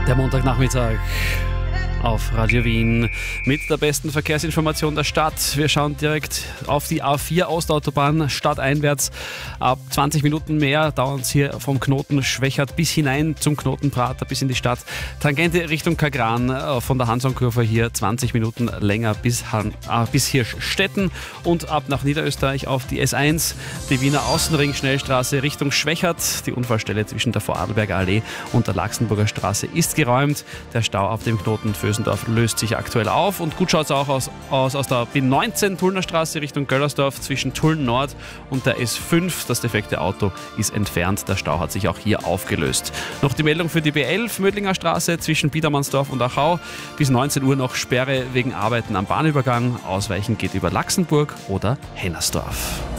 Der Montagnachmittag auf Radio Wien mit der besten Verkehrsinformation der Stadt. Wir schauen direkt auf die A4 Ostautobahn stadteinwärts. Ab 20 Minuten mehr dauern es hier vom Knoten Schwechat bis hinein zum Knoten Prater bis in die Stadt. Tangente Richtung Kagran von der Hansonkurve hier 20 Minuten länger bis Hirschstetten und ab nach Niederösterreich auf die S1, die Wiener Außenring Schnellstraße Richtung Schwechat. Die Unfallstelle zwischen der Vorarlberger Allee und der Laxenburger Straße ist geräumt. Der Stau auf dem Knoten Vösendorf löst sich aktuell auf und gut schaut es auch aus der B19 Tullner Straße Richtung Göllersdorf zwischen Tulln Nord und der S5. Das defekte Auto ist entfernt. Der Stau hat sich auch hier aufgelöst. Noch die Meldung für die B11 Mödlinger Straße zwischen Biedermannsdorf und Achau. Bis 19 Uhr noch Sperre wegen Arbeiten am Bahnübergang. Ausweichen geht über Laxenburg oder Hennersdorf.